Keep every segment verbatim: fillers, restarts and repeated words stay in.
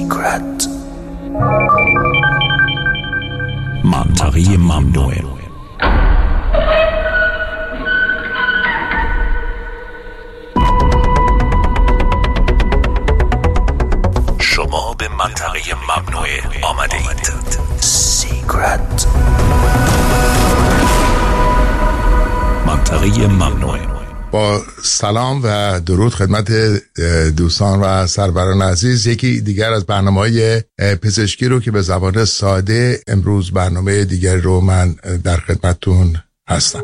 Secret. منطقه ممنوعه. شما به منطقه ممنوعه آمده اید. Secret. منطقه ممنوعه. با سلام و درود خدمت دوستان و سروران عزیز، یکی دیگر از برنامه‌های پزشکی رو که به زبان ساده امروز برنامه دیگر رو من در خدمتتون هستم.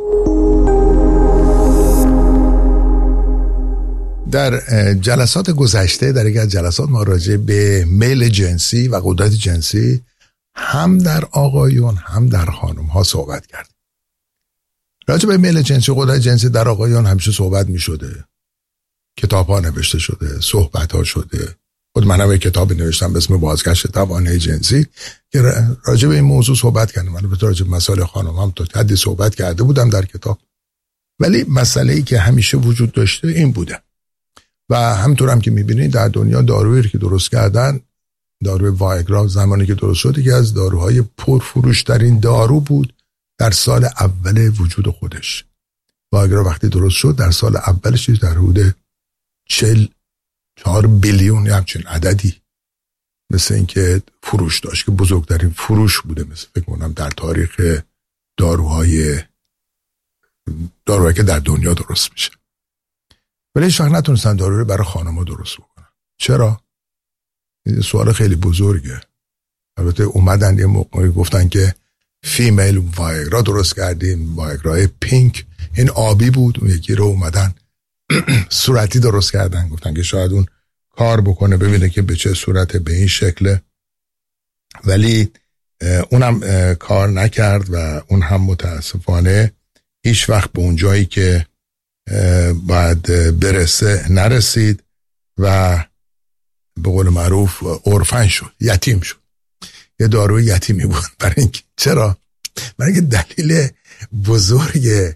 در جلسات گذشته، در یک از جلسات ما راجع به میل جنسی و قدرت جنسی هم در آقایون هم در خانم ها صحبت کردیم. راجع به میل جنسی و قدرت جنسی در آقایان همیشه صحبت می شده، کتاب ها نوشته شده، صحبت ها شده. خود من هم یک کتابی نوشتم به اسم بازگشت توانایی جنسی که راجع به این موضوع صحبت کردم. من راجع به مسائل خانم هم تا حدی صحبت کرده بودم در کتاب، ولی مسئله‌ای که همیشه وجود داشته این بوده و همونطور هم که می بینید در دنیا دارویی که درست کردن، داروی وایگرا زمانی که درست شد که از داروهای پرفروش ترین دارو بود در سال اول وجود خودش. وایگرا وقتی درست شد در سال اولش در حدود چهل و چهار بیلیون یا همچین عددی مثل این که فروش داشت که بزرگترین فروش بوده، مثل فکر کنم در تاریخ داروهای داروهایی که در دنیا درست میشه. ولی هیچ وقت نتونستن دارو رو برای خانم‌ها درست بکنن. چرا؟ این سوال خیلی بزرگه. البته اومدن یه موقعی گفتن که فیمیل وایگرا درست کردیم، وایگرای پینک، این آبی بود، اون یکی رو اومدن صورتی درست کردن، گفتن که شاید اون کار بکنه، ببینه که به چه صورت، به این شکله، ولی اونم کار نکرد و اون هم متاسفانه هیچ وقت به اون جایی که باید برسه نرسید و به قول معروف اورفن شد، یتیم شد. یه داروی یتیمی بود. برای اینکه چرا؟ برای اینکه دلیل بزرگ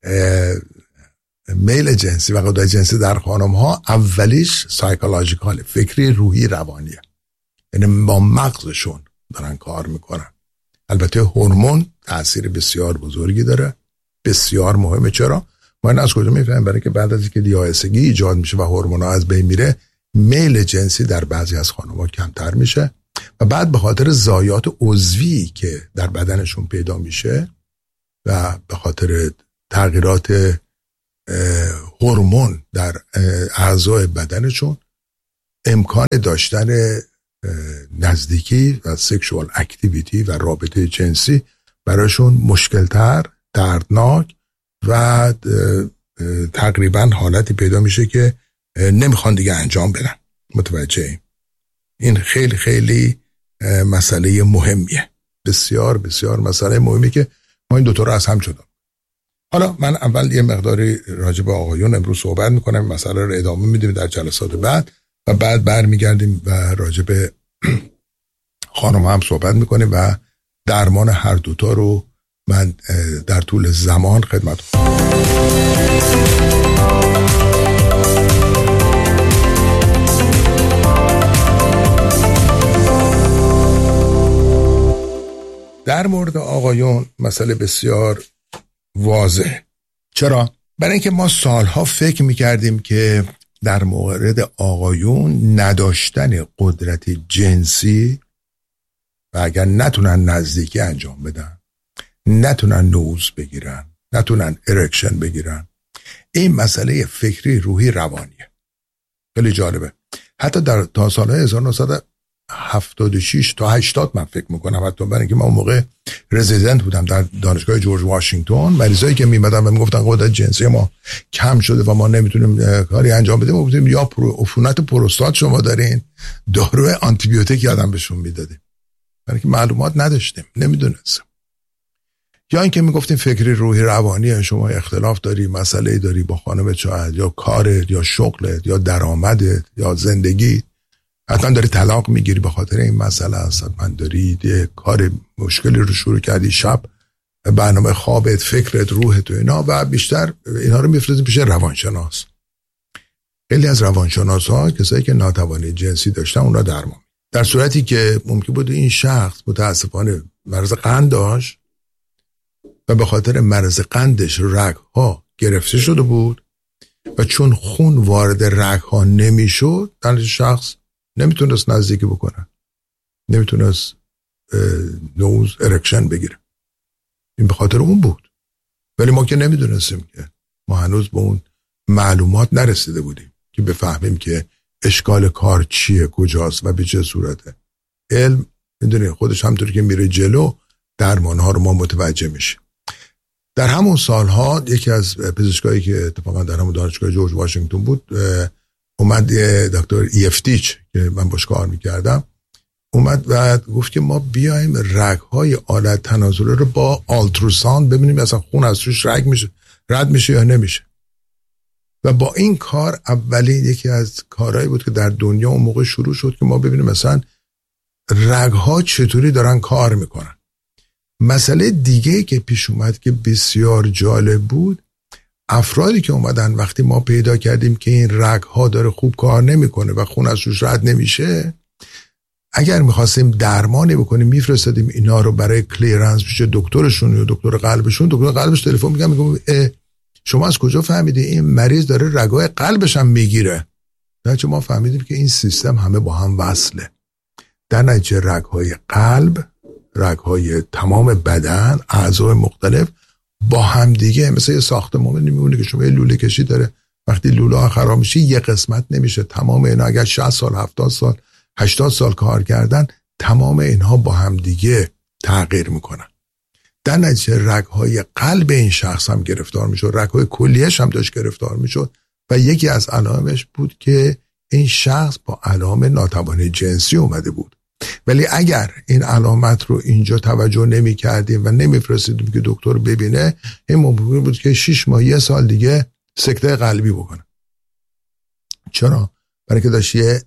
میل جنسی و قدرت جنسی در خانم ها اولیش سایکولوژیکال، فکری، روحی، روانیه. یعنی با مغزشون دارن کار میکنن. البته هورمون تأثیر بسیار بزرگی داره، بسیار مهمه. چرا؟ ما این از کجا میفهمیم؟ برای که بعد از اینکه دیاستگی ایجاد میشه و هورمون‌ها از بین میره، میل جنسی در بعضی از خانم‌ها کمتر میشه و بعد به خاطر ضایعات عضوی که در بدنشون پیدا میشه و به خاطر تغییرات هورمون در اعضای بدنشون، امکان داشتن نزدیکی و سکشوال اکتیویتی و رابطه جنسی براشون مشکلتر، دردناک و تقریبا حالتی پیدا میشه که نمیخوان دیگه انجام بدن. متوجه ایم؟ این خیلی خیلی مسئله مهمیه، بسیار بسیار مسئله مهمی که ما این دوتا رو از هم جدا. حالا من اول یه مقداری راجع به آقایون امروز صحبت میکنم، مسئله رو ادامه میدیم در جلسات بعد و بعد برمیگردیم و راجع به خانم هم صحبت میکنیم و درمان هر دوتا رو من در طول زمان خدمت کنم. در مورد آقایون مسئله بسیار واضح. چرا؟ برای اینکه ما سالها فکر میکردیم که در مورد آقایون نداشتن قدرت جنسی و اگر نتونن نزدیکی انجام بدن، نتونن نوز بگیرن، نتونن ارکشن بگیرن، این مسئله فکری، روحی، روانیه. خیلی جالبه. حتی در تا سالهای هزار و نهصد و هفتاد و شش تا هشتاد من فکر میکنم، حتی برای اینکه من اون موقع رزیدنت بودم در دانشگاه جورج واشنگتن، مریضایی که میمدن و میگفتن قدرت جنسی ما کم شده و ما نمیتونیم کاری انجام بدیم، ما گفتیم یا پرو عفونت پروستات شما دارین، دارو آنتی بیوتیک یادم بهشون میدادیم، برای اینکه معلومات نداشتیم، نمیدونستیم. یا اینکه میگفتیم فکری، روحی، روانی، شما اختلاف داری، مسئله داری با خانمت، شاید یا کارت یا شغلت یا درآمدت یا زندگی، حتما داری طلاق میگیری به خاطر این مسئله است، حتما داری یه کار مشکلی رو شروع کردی، شب برنامه خوابت، فکرت، روحت و اینا، و بیشتر اینا رو میفرستیم پیش روانشناس. خیلی از روانشناس ها کسایی که ناتوانی جنسی داشتن اونا درمان در صورتی که ممکن بود این شخص متاسفانه مرض قند داشت و به خاطر مرض قندش رگ‌ها گرفته شده بود و چون خون وارد رگ‌ها نمیشد، در شخص نمیتونست نزدیکی بکنه، نمیتونست نوز ارکشن بگیره. این به خاطر اون بود. ولی ما که نمیدونستیم، که ما هنوز به اون معلومات نرسیده بودیم که بفهمیم که اشکال کار چیه، کجاست و به چه صورته. علم میدونی خودش همطوری که میره جلو درمانها رو ما متوجه میشیم. در همون سالها یکی از پزشکایی که اتفاقا در همون دانشگاه جورج واشنگتن بود اومد، دکتر ایفتیچ که من باش کار میکردم، اومد و گفت که ما بیایم رگ‌های آلت تناسلی رو با آلتروساند ببینیم اصلا خون از توش رگ میشه رد میشه یا نمیشه. و با این کار اولین یکی از کارهایی بود که در دنیا اون موقع شروع شد که ما ببینیم مثلا رگ‌ها چطوری دارن کار میکنن. مسئله دیگه که پیش اومد که بسیار جالب بود، افرادی که اومدن وقتی ما پیدا کردیم که این رگ‌ها داره خوب کار نمیکنه و خون از توش رد نمیشه، اگر میخواستیم درمانی بکنیم میفرستادیم اینا رو برای کلیرنس پیش دکترشون یا دکتر قلبشون. دکتر قلبش تلفن میگم میگم شما از کجا فهمیدی این مریض داره رگای قلبش هم میگیره؟ در نتیجه ما فهمیدیم که این سیستم همه با هم وصله. در نتیجه رگهای قلب، رگهای تمام بدن، اعضای مختلف با هم دیگه مثل یه ساختمان میمونه که شما یه لوله کشی داره، وقتی لوله ها خراب میشه یه قسمت نمیشه، تمام اینا اگر شصت سال هفتاد سال هشتاد سال کار کردن تمام اینها با هم دیگه تغییر میکنن. در نتیجه رگهای قلب این شخص هم گرفتار میشد، رگهای کلیهش هم داشت گرفتار میشد و یکی از علائمش بود که این شخص با علائم ناتوانی جنسی اومده بود. ولی اگر این علامت رو اینجا توجه نمی کردیم و نمی فرستیدیم که دکتر ببینه، این ممکن بود که شش ماه یه سال دیگه سکته قلبی بکنه. چرا؟ برای که داشت یه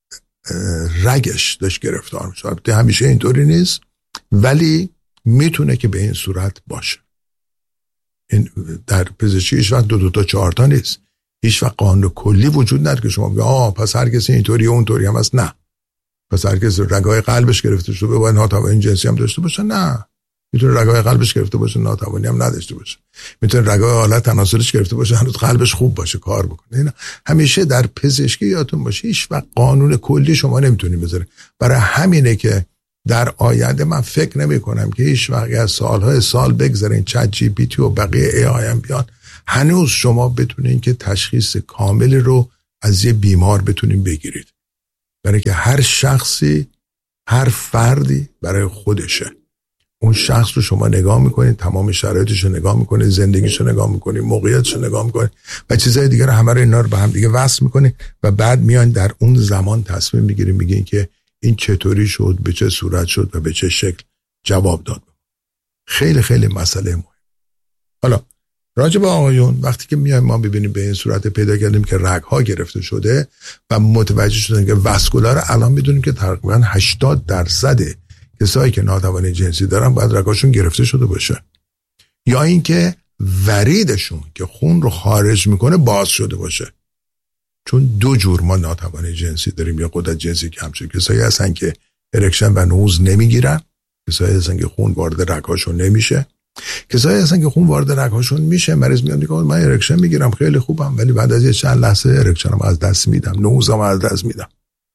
رگش داشت گرفتار میشه. البته همیشه اینطوری نیست ولی میتونه که به این صورت باشه. این در پزشکی هیچ وقت دو دو تا چهار تا نیست، هیچ وقت قانون کلی وجود نداره که شما بگید آه پس هر کسی اینطوری اونطوری هم هست. نه، پس هر کسی رگای قلبش گرفته شده باید ناتوانی جنسی هم داشته باشه؟ نه، میتونه رگای قلبش گرفته باشه ناتوانی هم نداشته باشه، میتونه رگای آلت تناسلیش گرفته باشه هنوز قلبش خوب باشه کار بکنه. اینا همیشه در پزشکی یادتون باشه هیچ وقت قانون کلی شما نمیتونید بذارید. برای همینه که در آینده من فکر نمی کنم که هیچ وقت از سالهای سال بگذارین چت جی پی تی و بقیه ای آی ام بیان هنوز شما بتونین که تشخیص کامل رو از یه بیمار بتونین بگیرید. برای که هر شخصی، هر فردی برای خودشه. اون شخص رو شما نگاه میکنید، تمام شرایطش رو نگاه میکنید، زندگیش رو نگاه میکنید، موقعیتش رو نگاه میکنید و چیزهای دیگر رو همه رو اینا رو به هم دیگه وصل میکنید و بعد میان در اون زمان تصمیم میگیرید، میگین که این چطوری شد، به چه صورت شد و به چه شکل جواب داد. خیلی خیلی مسئله مهم. حالا راجع به آقایون وقتی که میایم ما ببینیم به این صورت پیدا کردیم که رگ‌ها گرفته شده و متوجه شدیم که واسکولار، الان میدونیم که تقریبا هشتاد درصد کسایی که ناتوانی جنسی دارن باید رگاشون گرفته شده باشه، یا اینکه وریدشون که خون رو خارج میکنه باز شده باشه. چون دو جور ما ناتوانی جنسی داریم، یا قدرت جنسی کم شده، کسایی هستن که ارکشن و نوز نمیگیرن، کسایی هستن که خون وارد رگ‌هاشون نمیشه، کسایی هستن که خون وارد رگ‌هاشون میشه، مریض میاد میگه من ارکشن میگیرم خیلی خوبم ولی بعد از یه چند لحظه ارکشنم از دست میدم، نوزم از دست میدم،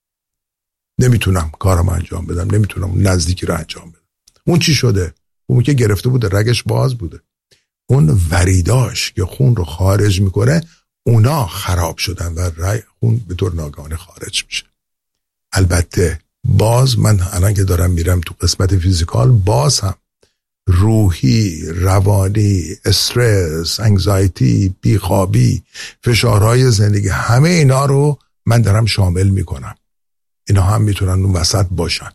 نمیتونم کارم انجام بدم، نمیتونم نزدیکی رو انجام بدم. اون چی شده؟ اون که گرفته بوده رگش باز بوده، اون وریداش که خون رو خارج میکنه اونا خراب شدن و رگ خون به طور ناگهانی خارج میشه. البته باز من الان که دارم میرم تو قسمت فیزیکال، باز هم روحی، روانی، استرس، انگزایتی، بیخوابی، فشارهای زندگی، همه اینا رو من دارم شامل میکنم. اینا هم میتونن اون وسط باشن.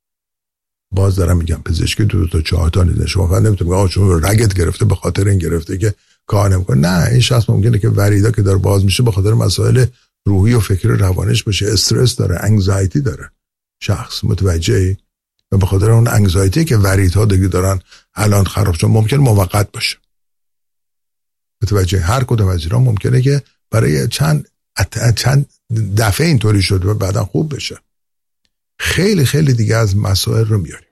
باز دارم میگم پزشکی دو تا چهار تا نیست. شما فقط نمیتونید آقا چون رگت گرفته به خاطر این گرفته که کار نمیکنه. نه، این شخص ممکنه که وریدا که داره باز میشه به خاطر مسائل روحی و فکری روانیش باشه، استرس داره، انگزایتی داره شخص، متوجهی؟ و به خاطر اون انگزایتی که وریدها دیگه دارن الان خراب شدن ممکن موقت باشه. متوجه؟ هر کدوم از اینا ممکنه که برای چند چند دفعه اینطوری شد و بعدا خوب بشه. خیلی خیلی دیگه از مسائل رو میاریم.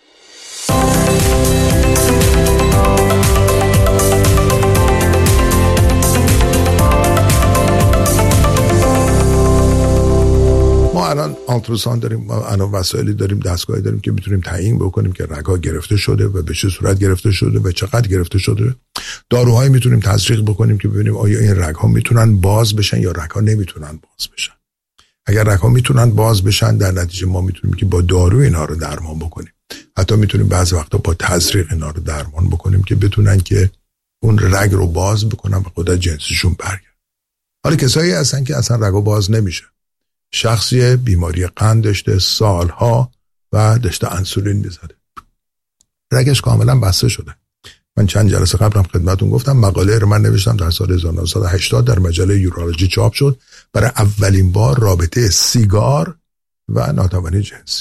ما الان آلتراساوند داریم، ما الان وسایلی داریم، دستگاهی داریم که میتونیم تعیین بکنیم که رگ‌ها گرفته شده و به چه صورت گرفته شده و چقدر گرفته شده. داروهایی میتونیم تزریق بکنیم که ببینیم آیا این رگ‌ها میتونن باز بشن یا رگ‌ها نمیتونن باز بشن. اگر رگ‌ها میتونن باز بشن، در نتیجه ما میتونیم که با دارو اینا رو درمان بکنیم. حتی میتونیم بعضی وقتا با تزریق اینا رو درمان بکنیم که بتونن که اون رگ رو باز بکنن و قدرت جنسیشون برگرده. حالا کسایی هستن که اصلا رگ‌ها باز نمیشه. شخصی بیماری قند داشته سالها و داشته انسولین میزده، رگش کاملا بسته شده. من چند جلسه قبلم خدمتون گفتم مقاله رو من نوشتم در سال هزار و نهصد و هشتاد در مجله یورولوژی چاپ شد، برای اولین بار رابطه سیگار و ناتوانی جنسی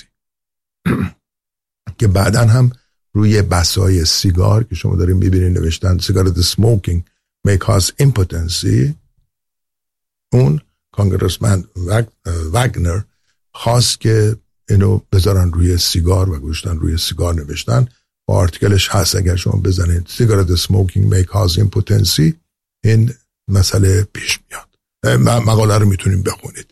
که بعداً هم روی بسای سیگار که شما دارین میبینین نوشتن cigarette smoking may cause impotency، اون کانگرسمن وگنر خواست که اینو بذارن روی سیگار و گوشتن روی سیگار نوشتن. با آرتیکلش هست، اگر شما بزنید cigarette smoking may cause impotency این مسئله پیش میاد. مقاله رو میتونیم بخونید.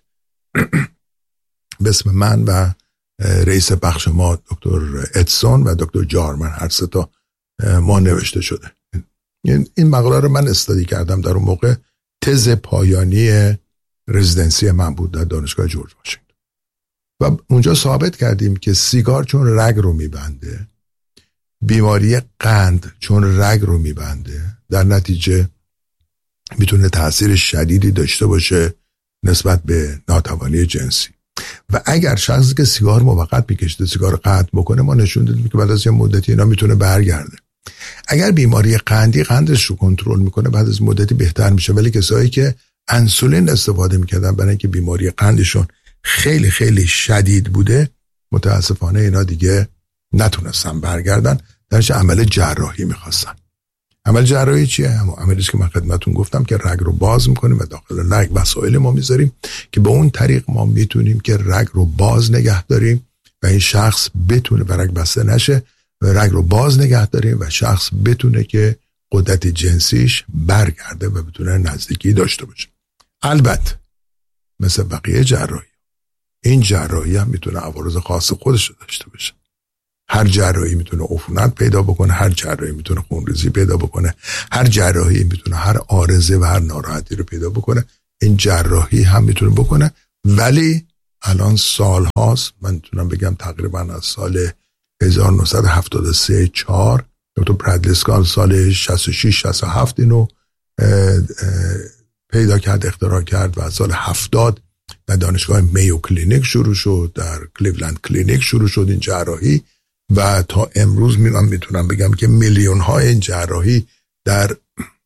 به اسم من و رئیس بخش ما دکتر ادسون و دکتر جارمن هر سه تا ما نوشته شده. این مقاله رو من استادی کردم، در اون موقع تز پایانی رزیدنسی من بود در دانشگاه جورج واشنگتن و اونجا ثابت کردیم که سیگار چون رگ رو میبنده، بیماری قند چون رگ رو میبنده، در نتیجه میتونه تأثیر شدیدی داشته باشه نسبت به ناتوانی جنسی. و اگر شخصی که سیگار موقت میکشته سیگار قطع بکنه، ما نشون دادیم که بعد از یه مدتی اینا میتونه برگرده. اگر بیماری قندی قندش رو کنترل میکنه، بعد از مدتی بهتر میشه. ولی کسایی که انسولین استفاده میکردن برای اینکه بیماری قندشون خیلی خیلی شدید بوده، متاسفانه اینا دیگه نتونستن برگردن، درش عمل جراحی میخواستن. عمل جراحی چیه؟ همون عملیست که من خدمتون گفتم که رگ رو باز میکنیم و داخل رگ وسایل ما میذاریم که به اون طریق ما میتونیم که رگ رو باز نگه داریم و این شخص بتونه و رگ بسته نشه و رگ رو باز نگه داریم و شخص بتونه که قدرت جنسیش برگرده و بتونه نزدیکی داشته باشه. البته مثل بقیه جراحی، این جراحی هم میتونه عوارض خاص خودش رو داشته باشه. هر جراحی میتونه عفونت پیدا بکنه، هر جراحی میتونه خونریزی پیدا بکنه، هر جراحی میتونه هر عارضه و هر ناراحتی رو پیدا بکنه. این جراحی هم میتونه بکنه. ولی الان سال هاست، من میتونم بگم تقریبا از سال هزار و نهصد و هفتاد و سه چهار دکتر برادلی سال شصت و شش شصت و هفت اینو اه اه پیدا کرد، اختراع کرد و از سال هفتاد در دانشگاه میو کلینیک شروع شد، در کلیولند کلینیک شروع شد این جراحی و تا امروز من میتونم بگم که میلیون های این جراحی در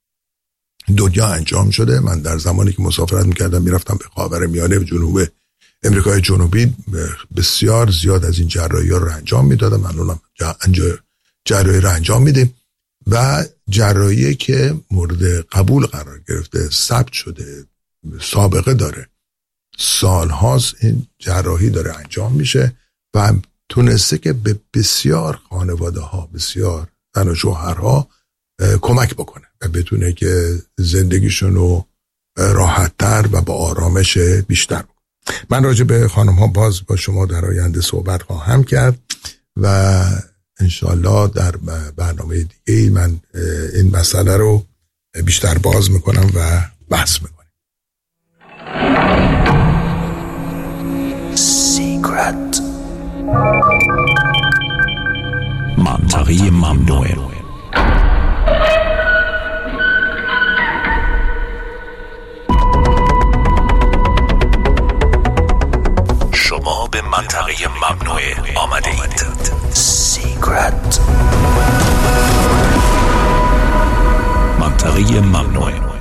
دنیا انجام شده. من در زمانی که مسافرت میکردم میرفتم به خاورمیانه و جنوب امریکای جنوبی، بسیار زیاد از این جراحی ها رو انجام میدادم. من الان جراحی رو انجام میدیم و جراحی که مورد قبول قرار گرفته، ثبت شده، سابقه داره، سال هاست این جراحی داره انجام میشه و تونسته که به بسیار خانواده ها، بسیار زن و شوهرها کمک بکنه و بتونه که زندگیشون رو راحت‌تر و با آرامش بیشتر بکنه. من راجع به خانم ها باز با شما در آینده صحبت خواهم کرد و انشالله در برنامه دیگه من این مسئله رو بیشتر باز میکنم و بحث میکنم. Secret منطقه ممنوع. شما به منطقه ممنوع آمده اید. Secret منطقه ممنوع.